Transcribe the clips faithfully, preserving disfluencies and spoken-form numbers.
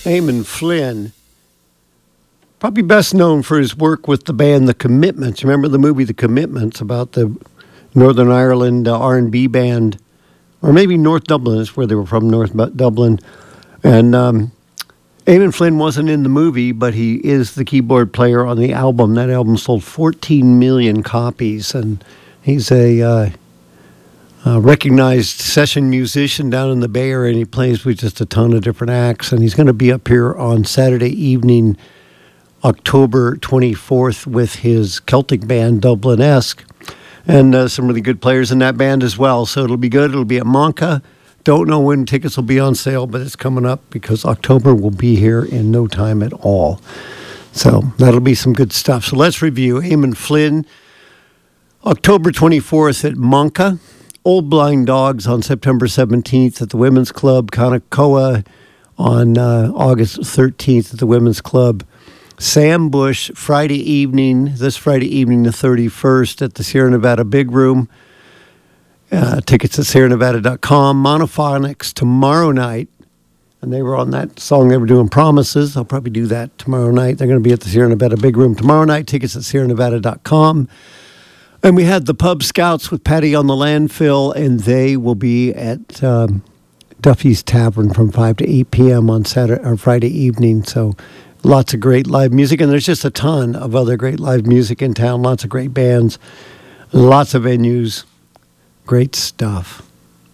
Eamon Flynn, probably best known for his work with the band The Commitments. Remember the movie The Commitments about the Northern Ireland uh, R and B band, or maybe North Dublin is where they were from, North Dublin. And um, Eamon Flynn wasn't in the movie, but he is the keyboard player on the album. That album sold fourteen million copies, and he's a uh, uh, recognized session musician down in the Bay Area, and he plays with just a ton of different acts. And he's going to be up here on Saturday evening, October twenty-fourth, with his Celtic band, Dublin-esque, and uh, some really good players in that band as well. So it'll be good. It'll be at Monka. Don't know when tickets will be on sale, but it's coming up because October will be here in no time at all. So that'll be some good stuff. So let's review. Eamon Flynn, October twenty-fourth at Monka. Old Blind Dogs on September seventeenth at the Women's Club. Kanakoa on uh, August thirteenth at the Women's Club. Sam Bush, Friday evening, this Friday evening the thirty-first at the Sierra Nevada Big Room. Uh, tickets at sierra nevada dot com. Monophonics tomorrow night. And they were on that song they were doing, Promises. I'll probably do that tomorrow night. They're going to be at the Sierra Nevada Big Room tomorrow night. Tickets at sierra nevada dot com. And we had the Pub Scouts with Patty on the Landfill, and they will be at um, Duffy's Tavern from five to eight p.m. on Saturday or Friday evening. So lots of great live music. And there's just a ton of other great live music in town. Lots of great bands. Lots of venues. Great stuff.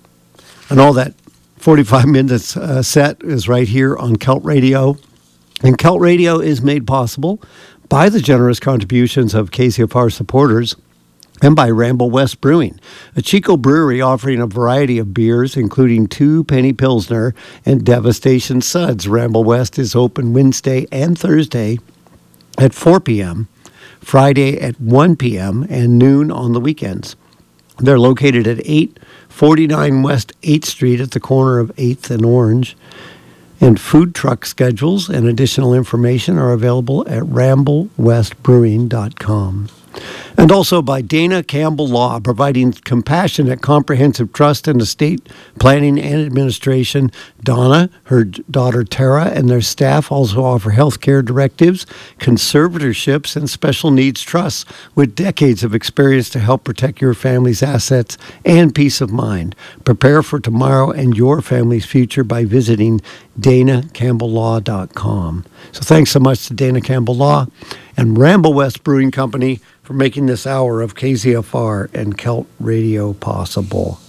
And all that forty-five minutes uh, set is right here on Celt Radio. And Celt Radio is made possible by the generous contributions of K C F R supporters and by Ramble West Brewing, a Chico brewery offering a variety of beers, including two Penny Pilsner and Devastation Suds. Ramble West is open Wednesday and Thursday at four p.m., Friday at one p.m., and noon on the weekends. They're located at eight forty-nine West eighth Street at the corner of eighth and Orange. And food truck schedules and additional information are available at ramble west brewing dot com. And also by Dana Campbell Law, providing compassionate, comprehensive trust and estate planning and administration. Donna, her daughter Tara, and their staff also offer health care directives, conservatorships, and special needs trusts with decades of experience to help protect your family's assets and peace of mind. Prepare for tomorrow and your family's future by visiting dana campbell law dot com. So thanks so much to Dana Campbell Law and Ramble West Brewing Company for making this hour of K Z F R and Celt Radio possible.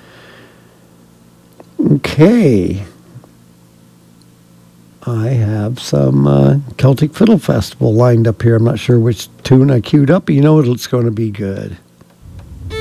Okay. I have some uh, Celtic Fiddle Festival lined up here. I'm not sure which tune I queued up, but you know it's going to be good.